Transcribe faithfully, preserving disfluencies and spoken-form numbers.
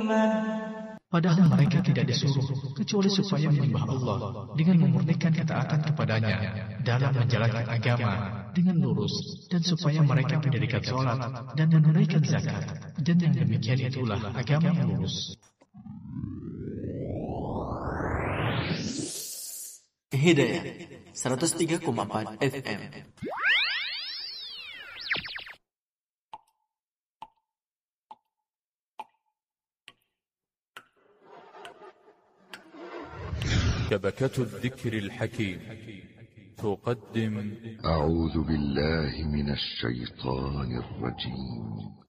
Padahal mereka tidak disuruh kecuali supaya menyembah Allah dengan memurnikan ketaatan kepadanya dalam menjalankan agama dengan lurus, dan supaya mereka mendirikan sholat dan menunaikan zakat, dan yang demikian itulah agama yang lurus. Hidayah seratus tiga koma empat F M. شبكة الذكر الحكيم تقدم أعوذ بالله من الشيطان الرجيم